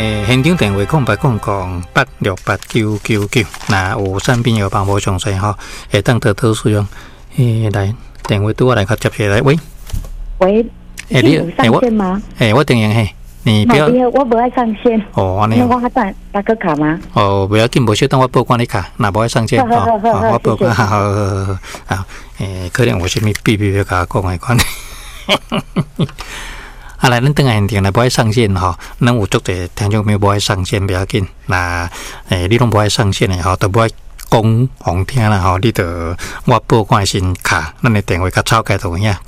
现场电话0800868999，那有产品有帮无详细吼，会当得到使用。来电话对我来接起来，喂， 你有上线吗？ 我等下嘿，你不要， 我不爱上线。 哦，安尼。 我打个卡吗？ 哦，不要紧，无小等我报关你卡，那不爱上线。我报关，好，可能有啥物秘密要甲我讲的款。来，咱等下现场来，不爱上线吼，咱有足侪听众朋友不爱上线，不要紧。那你拢不爱上线的吼，都不爱讲互听啦吼，你着我报关先卡，咱的电话甲抄起就影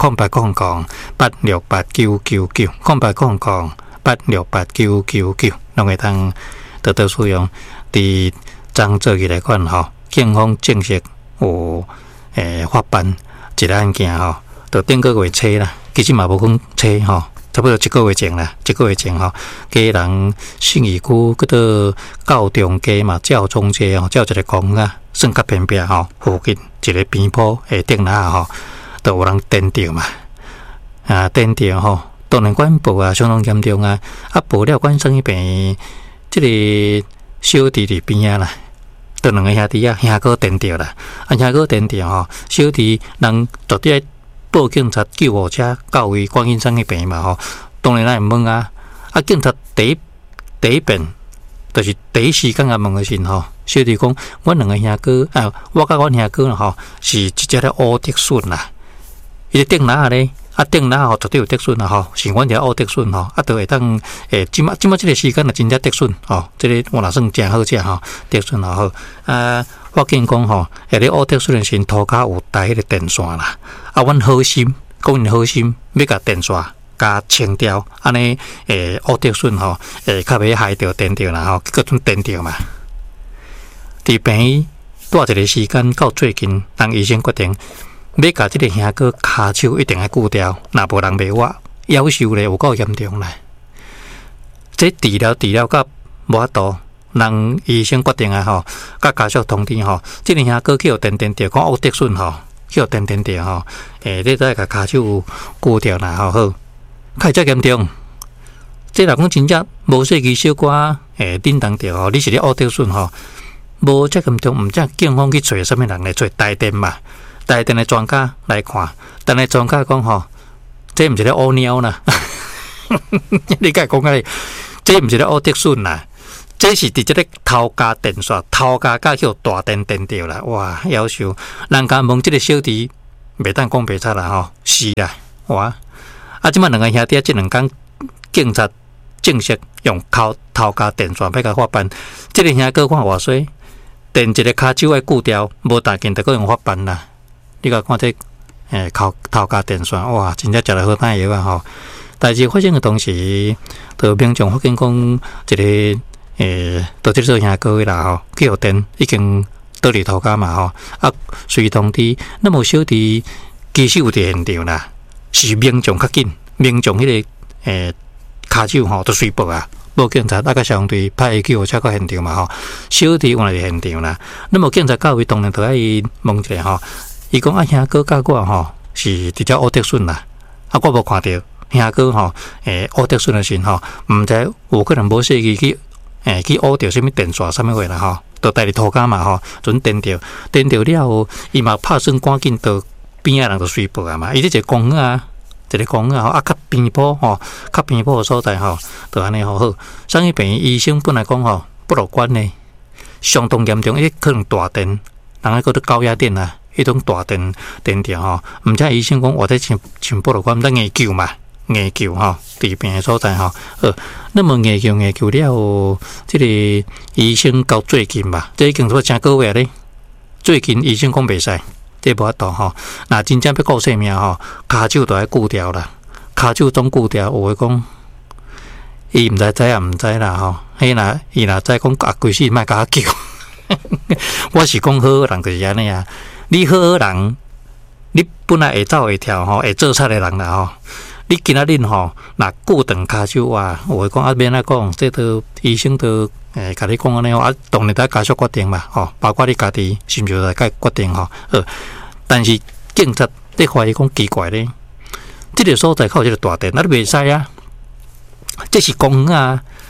，0800868999，0800868999，拢会当得到使用。伫漳做起来款吼，警方正式有发办一个案件吼，就顶个月初啦，其实嘛无讲初吼。差不多1个月前啦，1个月前吼，家人信义区嗰度教中街嘛，教中街吼，教一个公啊，算较偏僻吼，附近一个边坡顶哪吼，都有人电着嘛，电着吼，当然管报啊，相当严重啊，报了管生意病，即个小弟伫边啊啦，都两个兄弟啊，兄哥电着啦，兄哥电着吼，小弟人绝对报警察救护车到位，关心生意病嘛吼。当然咱会问啊，警察第一遍，就是第一时间问的时吼，小弟讲，阮两个兄哥我甲阮兄哥啦吼，是一只咧乌竹笋啦，伊咧顶哪咧？顶哪吼绝对有竹笋啦吼，是阮只乌竹笋吼，都会当即马即个时间就真正竹笋吼，即个我若算真好食吼，竹笋也好我见讲吼，咧乌竹笋的时涂骹有带迄个电线啦，阮好心，讲因好心要甲电线甲清掉，安尼乌竹笋吼，较袂害着电着啦吼，结果阵电着嘛。伫病院带一个时间到最近，人医生决定要甲即个兄哥骹手一定要锯掉，若无人袂活，夭寿咧有够严重啦。这治疗到无法度。人医生决定啊吼，甲家属通知吼，即个兄哥去互电着，讲乌竹笋吼，去互电着吼，你再甲骹手割掉啦吼，好，较遮严重。即若讲真正无细支小可叮当着吼，你是咧乌竹笋吼，无遮严重，毋则警方去找啥物人来找台电嘛？台电的专家来看，但系专家讲吼，这毋是咧乌猫啦，你甲讲个，这毋是咧乌竹笋啦。这是伫即个头家电线，头家甲去大电电着啦，哇！夭寿，人家问即个小弟，袂当讲白贼啦吼，是啦，哇！即摆两个兄弟即两天，警察正式用头家电线要甲发办，即个兄哥看偌衰，电一个骹手爱锯掉，无大件就搁用发办啦。你甲看这头家电线，哇！真正食了好歹药啊吼！代志发生的同时，就民众发现讲一个。到即做兄哥啦吼，去互电已经倒伫头家嘛吼，随通知，那么小弟其实有伫现场啦，是民众较紧，民众迄个骹手吼都随报啊，报警察甲消防队派救护车到现场嘛吼，小弟原来伫现场啦，那么警察到位当然就爱问一下吼，伊讲兄哥甲我吼是伫只乌竹笋啦，我无看到兄哥吼乌竹笋的时吼，毋知有可能无细支去挖着什么电线什么话啦吼，就带伫涂骹嘛吼，阵电着了后，伊嘛拍算赶紧到边仔人就随报啊嘛，伊这一个公园啊吼，较偏坡吼，较偏坡的所在吼，就安尼好。生意病院医生本来讲吼不乐观呢，相当严重，可能大电，人迄个都高压电啊，迄种大电着吼，毋知医生讲我在请不乐观，咱研究嘛。研究吼，治病的所在吼，那么研究了后，这个医生到最近吧，这已经做真个月咧。最近医生讲袂使，这无法度吼。那真正要顾性命吼，骹手都要锯掉啦，骹手总锯掉。有诶讲，伊毋知也毋知啦吼。伊若知讲规世莫甲我救，我是讲好人就是安尼啊。你好人，你本来会走会跳吼，会做贼诶人啦吼。你今仔日吼，若锯断骹手哇，有诶讲免怎讲，这都医生都甲你讲安尼吼，当然在家属决定嘛吼，包括你家己是毋是来甲决定吼。但是警察在怀疑讲奇怪咧，即个所在靠即个大电，你袂使啊，这是公园啊。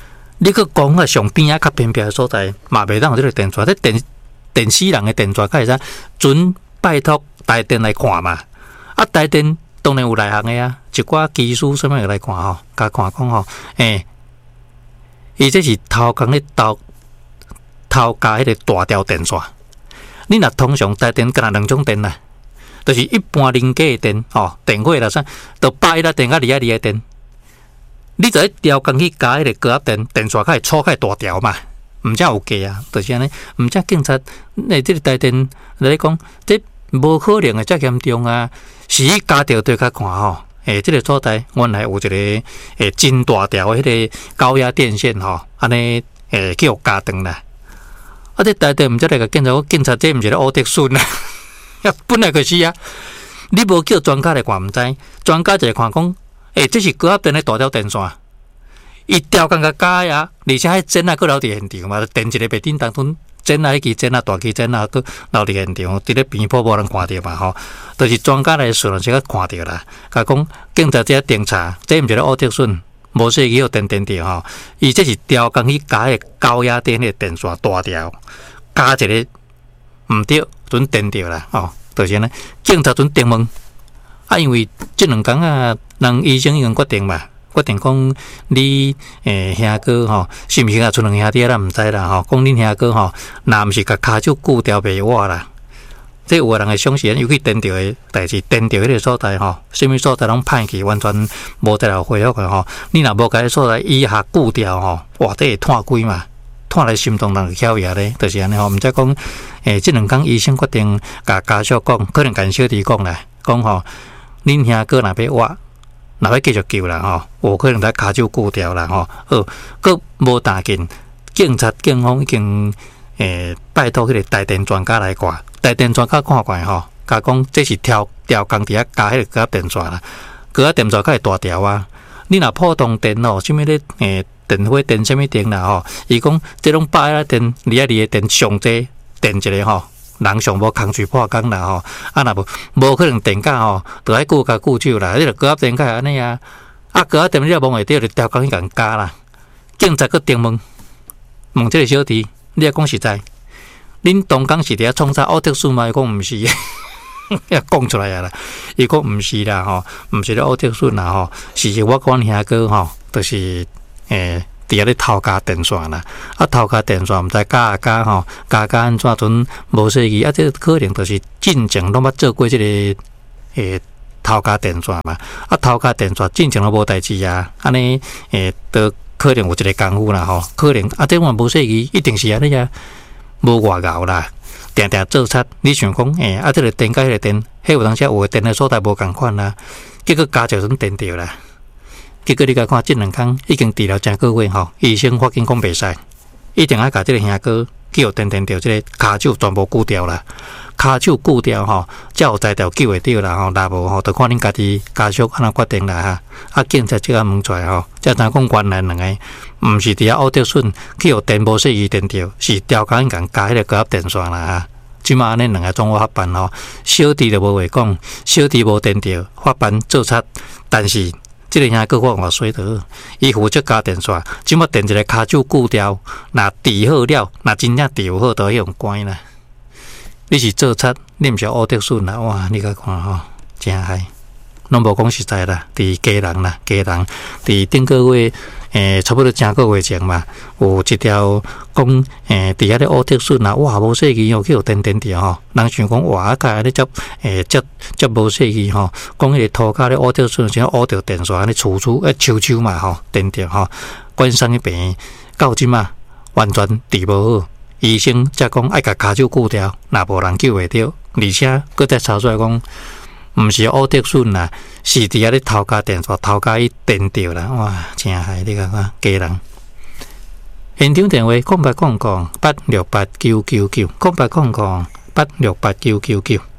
你个讲啊，上边啊较偏僻的所在，嘛袂当有这个电线。这电死人的电线，开始准拜托台电来看嘛。啊，台电当然有内行的啊，一寡技师什么来看吼，甲看讲吼，伊这是头讲咧头加迄个大条电线。你若通常台电干两种电啦，就是一般零价的电吼，电费啦啥，就8A电甲2A的电。你就一条钢去加迄个高压电线，较会粗较大条嘛，毋则有价啊，就是安尼。毋则警察即个台电来讲，这无可能会遮严重啊。是伊加条对较看吼，即个所在原来有一个真大条迄个高压电线吼，安尼去互加长啦。啊，这台电毋则来个警察这毋是咧乌德顺啊，本来就是啊。你无叫专家来看，毋知专家就来看讲。这是高压电的大条电线，伊条工甲加啊，而且迄针啊，佫留伫现场嘛，电一个白顶当中针啊，迄支针啊，大支针啊，佫留伫现场，伫咧边坡无人看到嘛吼，就是专家来顺是甲看到啦。甲讲警察这调查，这毋是咧乌德顺，无说伊有电着吼，伊这是条工去加迄高压电迄个电线大条，加一个毋对，准电着啦吼，就是安尼。警察准定问。啊，因为这两天啊，人医生已经决定嘛，决定讲你兄哥吼，是毋是啊？出两兄弟咱毋知啦吼。讲恁兄哥吼，若毋是甲骹手锯掉袂活啦。这有个人会相信，尤其电着的代志，电着迄个所在吼，什么所在拢歹去，完全无再来恢复的吼。你若无甲迄所在以下锯掉吼，哇，这会断规嘛，断来心动人晓夜咧，就是安尼吼。毋则讲这两天医生决定甲家属讲，可能甲小弟讲啦，讲吼。恁兄哥若要活，若要继续救啦吼，有可能在骹手锯掉啦吼。佫无打紧，警方已经拜托迄个台电专家来看，台电专家看看吼，甲讲这是条工伫遐加迄个高压电线啦，高压电线较会大条啊。你若普通电吼，什物咧电火电什物电啦吼，伊讲这种8A电2A的电上济电一个吼。人上无空嘴破工啦吼，啊若无可能电价吼，就爱顾手啦。你著高压电价安尼啊，高压电你若摸会着，就调工去共加啦。警察佫定问这个小弟，你也讲实在，恁同工是伫遐创啥乌特顺嘛？伊讲毋是，也讲出来啊啦。伊讲毋是啦吼，毋是咧乌特顺啦吼，是我讲兄哥吼，就是伫遐咧偷加电线啦，偷加电线毋知加吼，加安怎阵无说伊这可能就是进前拢捌做过这个偷加电线嘛，偷加电线进前都无代志啊，安尼都可能有一个功夫啦吼，可能这我无说伊一定是安尼啊，无外熬啦，定做贼，你想讲这个电甲迄个电，迄有当时有个电的所在无共款啦，结果加就阵电着啦。结果你甲看，这两天已经治疗真个月吼，医生发现讲袂使，一定要甲这个兄哥叫电着，这个骹手全部锯掉啦，骹手锯掉吼，才有才调救会着啦吼，若无吼，就看恁家己家属安怎决定啦哈。警察即个问出来吼，才知讲原来两个毋是伫遐乌德顺去互电无说伊电着，是调工共加迄个高压电线啦哈。即马安尼两个总法办吼，小弟就无话讲，小弟无电着，法办做贼，但是。这个兄哥我偌衰得，伊负责加电线，即马电一个骹手锯掉，若治好了，若真正治好，都用关啦。你是做贼，你毋是乌德顺啦，哇！你甲看吼，真害，拢无讲实在啦。伫家人啦，家人伫顶个月，差不多正个月前嘛，有一条讲，伫遐咧乌德顺啦，哇！无说伊去互电着吼，人想讲哇，甲安尼接无说伊吼，讲迄个涂骹咧乌德顺，像乌着电线安尼抽嘛吼，电着吼，关上去病，到即嘛完全治无好，医生才讲爱甲骹手锯掉，若无人救会着，而且佫再查出来讲。毋是乌德顺啦，是伫遐咧偷加电线，偷加伊电着啦，哇！真害你看看家人。现场电话0800868999，0800868999。